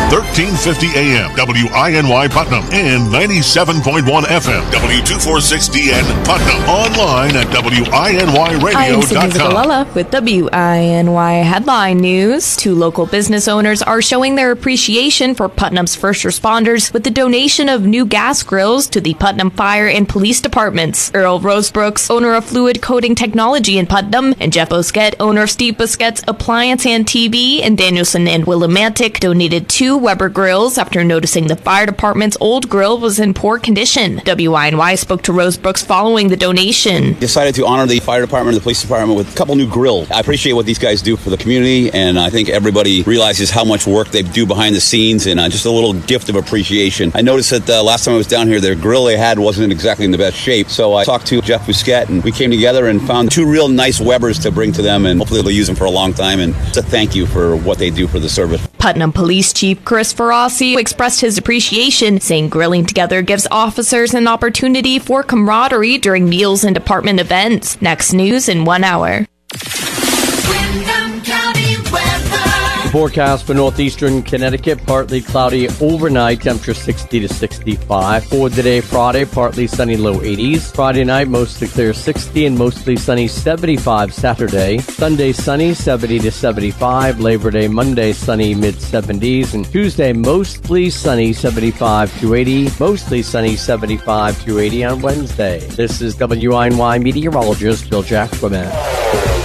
1350 AM, WINY Putnam, and 97.1 FM, W246DN Putnam. Online at WINYradio.com. I'm Sydney Zagalella with WINY Headline News. 2 local business owners are showing their appreciation for Putnam's first responders with the donation of new gas grills to the Putnam Fire and Police Departments. Earl Rosebrooks, owner of Fluid Coating Technology in Putnam, and Jeff Bosquet, owner of Steve Bosquet's Appliance and TV, and Danielson and Willimantic donated 2 Weber grills after noticing the fire department's old grill was in poor condition. WINY spoke to Rosebrooks following the donation. Decided to honor the fire department and the police department with a couple new grills. I appreciate what these guys do for the community, and I think everybody realizes how much work they do behind the scenes, and just a little gift of appreciation. I noticed that last time I was down here, their grill they had wasn't exactly in the best shape, so I talked to Jeff Bosquet, and we came together and found 2 real nice Webers to bring to them, and hopefully they'll use them for a long time, and it's a thank you for what they do for the service. Putnam Police Chief Chris Ferrossi expressed his appreciation, saying grilling together gives officers an opportunity for camaraderie during meals and department events. Next news in 1 hour. Windham County weather. Forecast for northeastern Connecticut, partly cloudy overnight, temperature 60 to 65. For today, Friday, partly sunny, low 80s. Friday night, mostly clear, 60, and mostly sunny, 75 Saturday. Sunday, sunny, 70 to 75. Labor Day, Monday, sunny, mid-70s. And Tuesday, mostly sunny, 75 to 80. Mostly sunny, 75 to 80 on Wednesday. This is WINY meteorologist Bill Jackman.